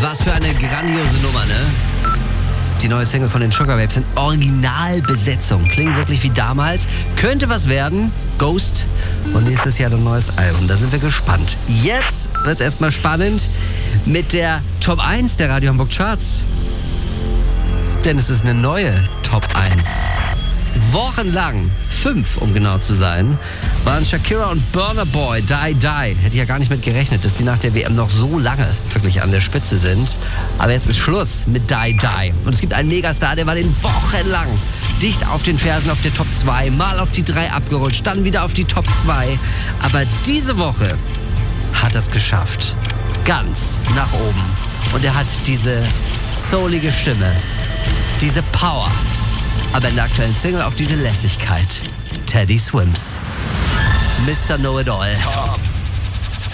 Was für eine grandiose Nummer, ne? Die neue Single von den Sugar Babes in Originalbesetzung. Klingt wirklich wie damals. Könnte was werden. Ghost. Und nächstes Jahr ein neues Album. Da sind wir gespannt. Jetzt wird's erstmal spannend mit der Top 1 der Radio Hamburg Charts. Denn es ist eine neue Top 1. Wochenlang, 5 um genau zu sein, waren Shakira und Burna Boy, Die Die. Hätte ich ja gar nicht mit gerechnet, dass die nach der WM noch so lange wirklich an der Spitze sind. Aber jetzt ist Schluss mit Die Die. Und es gibt einen Megastar, der war den wochenlang dicht auf den Fersen auf der Top 2, mal auf die 3 abgerutscht, dann wieder auf die Top 2. Aber diese Woche hat er es geschafft. Ganz nach oben. Und er hat diese soulige Stimme, diese Power. Aber in der aktuellen Single auch diese Lässigkeit. Teddy Swims. Mr. Know-It-All. Top